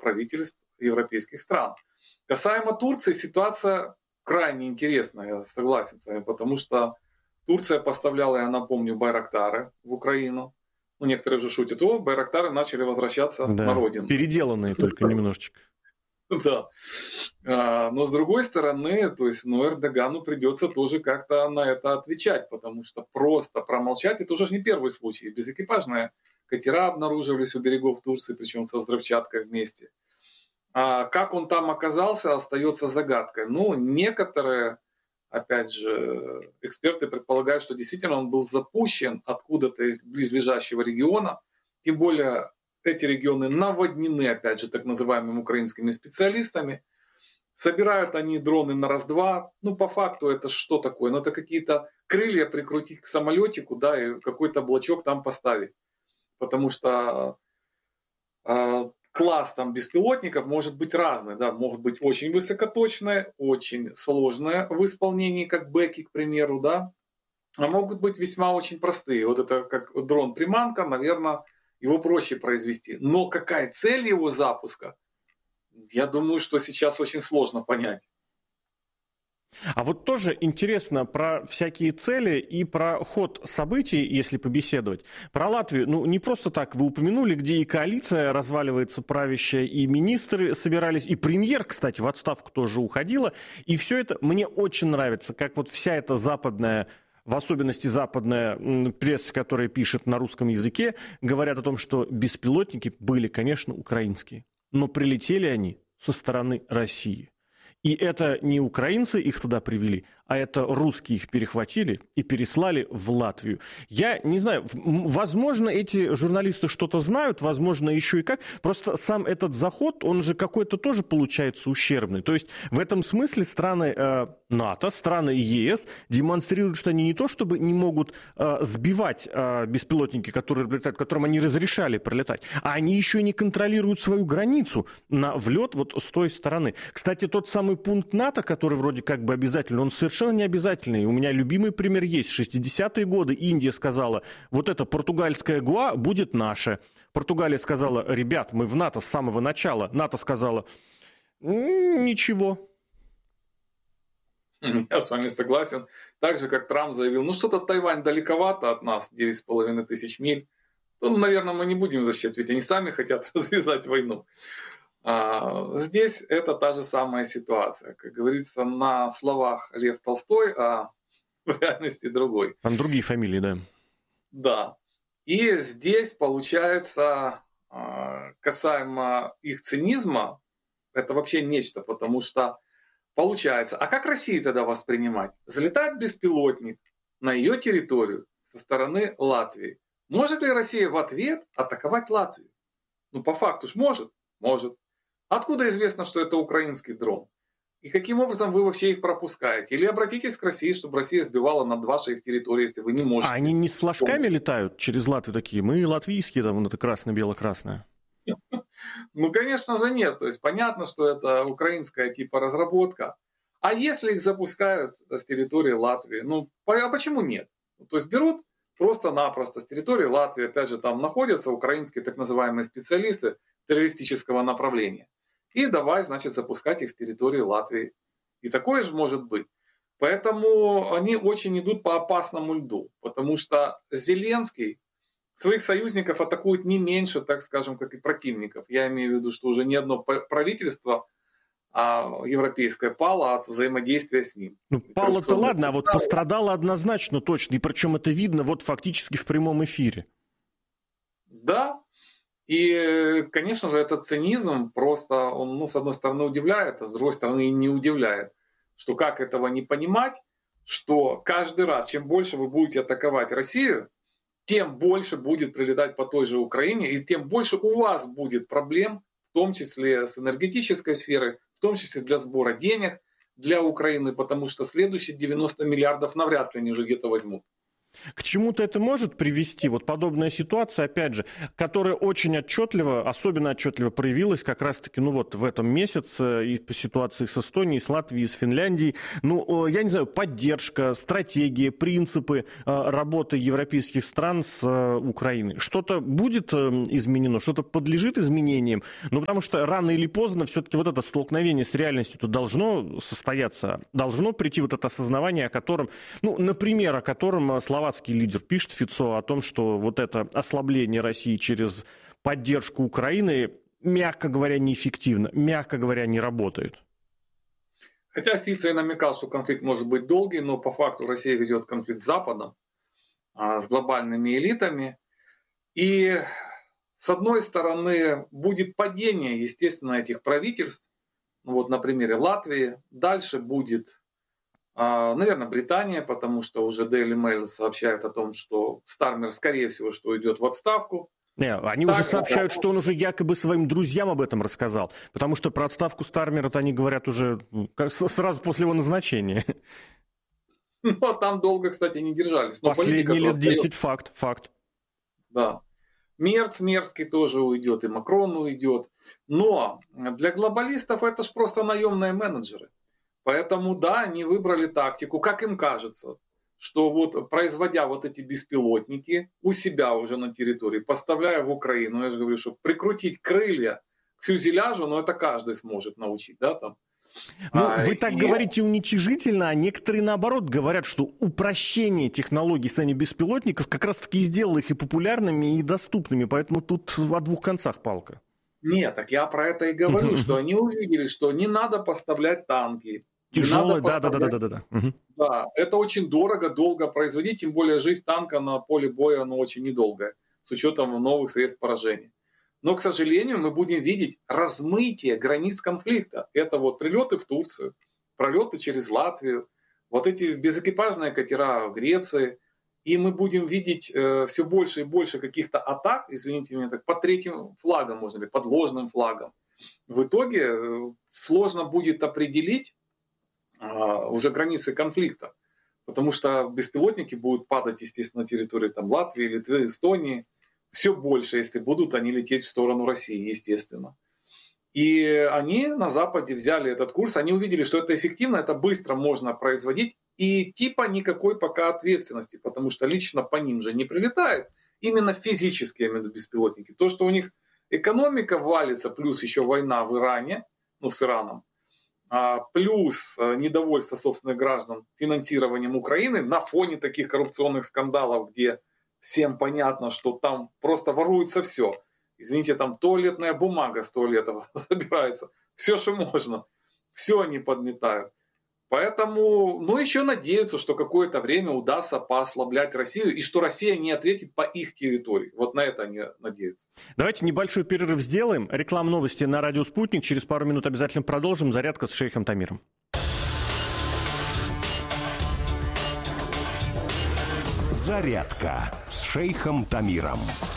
правительств европейских стран. Касаемо Турции, ситуация крайне интересная, я согласен с вами, потому что Турция поставляла, я напомню, байрактары в Украину. Ну, некоторые уже шутят, байрактары начали возвращаться на Да, родину. переделанные только немножечко. Да. Но с другой стороны, то есть, Эрдогану придется тоже как-то на это отвечать, потому что просто промолчать, это уже не первый случай. Безэкипажные катера обнаруживались у берегов Турции, причем со взрывчаткой вместе. А как он там оказался, остается загадкой. Ну, некоторые, опять же, эксперты предполагают, что действительно он был запущен откуда-то из близлежащего региона, тем более эти регионы наводнены, опять же, так называемыми украинскими специалистами. Собирают они дроны на раз-два. Ну, по факту это что такое? Ну, это какие-то крылья прикрутить к самолетику, да, и какой-то блочок там поставить. Потому что класс там беспилотников может быть разный, да, могут быть очень высокоточные, очень сложные в исполнении, как бэки, к примеру, да, а могут быть весьма очень простые. Вот это как дрон-приманка, наверное, его проще произвести. Но какая цель его запуска, я думаю, что сейчас очень сложно понять. А вот тоже интересно про всякие цели и про ход событий, если побеседовать. Про Латвию, ну не просто так вы упомянули, где и коалиция разваливается правящая, и министры собирались, и премьер, кстати, в отставку тоже уходила. И все это мне очень нравится, как вот вся эта западная, в особенности западная пресса, которая пишет на русском языке, говорят о том, что беспилотники были, конечно, украинские, но прилетели они со стороны России. И это не украинцы их туда привели, а это русские их перехватили и переслали в Латвию. Я не знаю, возможно, эти журналисты что-то знают, возможно, еще и как. Просто сам этот заход, он же какой-то тоже получается ущербный. То есть в этом смысле страны НАТО, страны ЕС демонстрируют, что они не то чтобы не могут сбивать беспилотники, которые прилетают, которым они разрешали пролетать, а они еще и не контролируют свою границу на влет вот с той стороны. Кстати, тот самый пункт НАТО, который вроде как бы обязательный, он совершенно не обязательный. У меня любимый пример есть. 60-е годы Индия сказала, вот это португальская Гоа будет наше. Португалия сказала, ребят, мы в НАТО с самого начала. НАТО сказала, ничего. Я с вами согласен. Так же, как Трамп заявил, ну что-то Тайвань далековато от нас, 9,5 тысяч миль. То, наверное, мы не будем защищать, ведь они сами хотят развязать войну. Здесь это та же самая ситуация. Как говорится, на словах Лев Толстой, а в реальности другой. Там другие фамилии, да. Да. И здесь получается, касаемо их цинизма, это вообще нечто, потому что получается, а как Россия тогда воспринимать? Залетает беспилотник на ее территорию со стороны Латвии. Может ли Россия в ответ атаковать Латвию? Ну, по факту ж может. Может. Откуда известно, что это украинский дрон? И каким образом вы вообще их пропускаете? Или обратитесь к России, чтобы Россия сбивала над вашей их территорией, если вы не можете. А они не с флажками летают через Латвию такие? Мы латвийские, там, это красно-бело-красное. Ну, конечно же, нет. То есть понятно, что это украинская типа разработка. А если их запускают с территории Латвии? Ну, а почему нет? То есть берут просто-напросто с территории Латвии, опять же, там находятся украинские так называемые специалисты террористического направления. И давай, значит, запускать их с территории Латвии. И такое же может быть. Поэтому они очень идут по опасному льду. Потому что Зеленский своих союзников атакует не меньше, так скажем, как и противников. Я имею в виду, что уже ни одно правительство европейское пало от взаимодействия с ним. Ну, пало-то ладно, а вот пострадало однозначно точно. И причем это видно вот фактически в прямом эфире. Да. И, конечно же, этот цинизм просто, он, с одной стороны, удивляет, а с другой стороны, и не удивляет. Что как этого не понимать, что каждый раз, чем больше вы будете атаковать Россию, тем больше будет прилетать по той же Украине, и тем больше у вас будет проблем, в том числе с энергетической сферой, в том числе для сбора денег для Украины, потому что следующие 90 миллиардов навряд ли они уже где-то возьмут. К чему-то это может привести, вот подобная ситуация, опять же, которая очень отчетливо, особенно отчетливо проявилась как раз-таки, ну вот в этом месяце и по ситуации с Эстонией, с Латвией, с Финляндией. Ну, я не знаю, поддержка, стратегия, принципы работы европейских стран с Украиной. Что-то будет изменено, что-то подлежит изменениям? Ну, потому что рано или поздно все-таки вот это столкновение с реальностью-то должно состояться, должно прийти вот это осознавание, о котором, ну, например, о котором словацкий лидер пишет, Фицо, о том, что вот это ослабление России через поддержку Украины, мягко говоря, неэффективно, мягко говоря, не работает. Хотя Фицо и намекал, что конфликт может быть долгий, но по факту Россия ведет конфликт с Западом, с глобальными элитами. И с одной стороны будет падение, естественно, этих правительств, вот на примере Латвии, дальше будет, наверное, Британия, потому что уже Daily Mail сообщает о том, что Стармер, скорее всего, что уйдет в отставку. Не, они так, уже сообщают, что он уже якобы своим друзьям об этом рассказал, потому что про отставку Стармера-то они говорят уже сразу после его назначения. Ну, там долго, кстати, не держались. Но последние лет 10 факт. Да. Мерцкий тоже уйдет, и Макрон уйдет. Но для глобалистов это же просто наемные менеджеры. Поэтому, да, они выбрали тактику, как им кажется, что вот производя вот эти беспилотники у себя уже на территории, поставляя в Украину, я же говорю, что прикрутить крылья к фюзеляжу, ну это каждый сможет научить, да, там. Ну, вы так говорите уничижительно, а некоторые, наоборот, говорят, что упрощение технологий создания беспилотников как раз-таки сделало их и популярными, и доступными, поэтому тут о двух концах палка. Нет, так я про это и говорю, что они увидели, что не надо поставлять танки. Тяжелые, да. Да, это очень дорого, долго производить, тем более жизнь танка на поле боя, ну, очень недолгая, с учетом новых средств поражения. Но, к сожалению, мы будем видеть размытие границ конфликта. Это вот прилеты в Турцию, пролеты через Латвию, вот эти безэкипажные катера в Греции. И мы будем видеть все больше и больше каких-то атак, извините меня, так, под третьим флагом, можно быть, под ложным флагом. В итоге сложно будет определить уже границы конфликта, потому что беспилотники будут падать, естественно, на территории там, Латвии, Литвы, Эстонии. Все больше, если будут они лететь в сторону России, естественно. И они на Западе взяли этот курс, они увидели, что это эффективно, это быстро можно производить, и типа никакой пока ответственности, потому что лично по ним же не прилетает, именно физически, я имею в виду беспилотники. То, что у них экономика валится, плюс еще война в Иране, ну с Ираном, плюс недовольство собственных граждан финансированием Украины на фоне таких коррупционных скандалов, где всем понятно, что там просто воруется все. Извините, там туалетная бумага с туалета собирается. Все, что можно. Все они подметают. Поэтому, ну, еще надеются, что какое-то время удастся поослаблять Россию, и что Россия не ответит по их территории. Вот на это они надеются. Давайте небольшой перерыв сделаем. Реклама новости на радио «Спутник». Через пару минут обязательно продолжим. Зарядка с шейхом Тамиром. Зарядка с шейхом Тамиром.